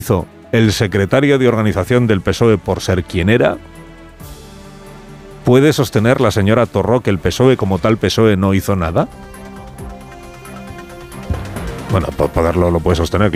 hizo el secretario de organización del PSOE por ser quien era? ¿Puede sostener la señora Torró que el PSOE como tal PSOE no hizo nada? Bueno, poderlo lo puede sostener.